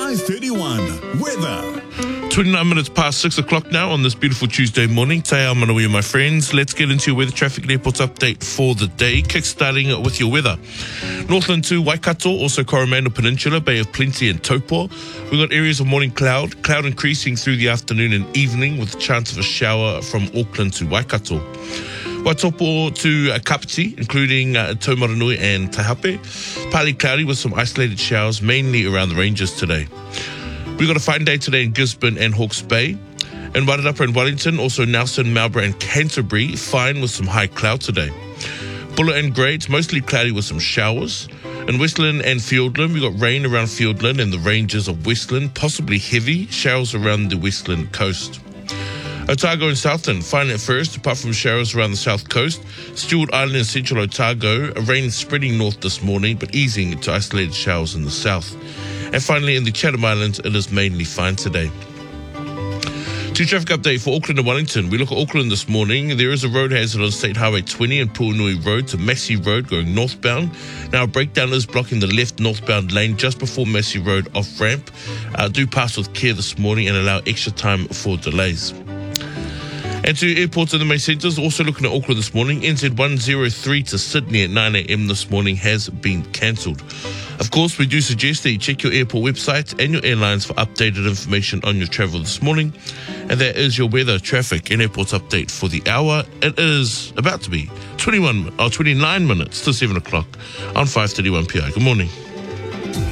5:31 weather. 29 minutes past 6 o'clock now on this beautiful Tuesday morning. Te ao manawi, my friends. Let's get into your weather traffic and airports update for the day. Kickstarting with your weather. Northland to Waikato, also Coromandel Peninsula, Bay of Plenty and Taupo. We've got areas of morning cloud increasing through the afternoon and evening with a chance of a shower from Auckland to Waikato. Waitopo to Kapiti, including Taumaranui and Taihape. Partly cloudy with some isolated showers, mainly around the ranges today. We've got a fine day today in Gisborne and Hawke's Bay. In Wairarapa and Wellington, also Nelson, Marlborough and Canterbury, fine with some high cloud today. Buller and Grades, mostly cloudy with some showers. In Westland and Fiordland, we've got rain around Fiordland and the ranges of Westland, possibly heavy, showers around the Westland coast. Otago and Southland, fine at first, apart from showers around the south coast. Stewart Island and central Otago, rain spreading north this morning, but easing to isolated showers in the south. And finally, in the Chatham Islands, it is mainly fine today. To traffic update for Auckland and Wellington. We look at Auckland this morning. There is a road hazard on State Highway 20 and Puanui Road to Massey Road going northbound. Now, a breakdown is blocking the left northbound lane just before Massey Road off-ramp. Do pass with care this morning and allow extra time for delays. And to airports in the main centres, also looking at Auckland this morning, NZ 103 to Sydney at 9 a.m. this morning has been cancelled. Of course, we do suggest that you check your airport websites and your airlines for updated information on your travel this morning. And that is your weather, traffic and airports update for the hour. It is about to be 29 minutes to 7 o'clock on 5:31 PI. Good morning.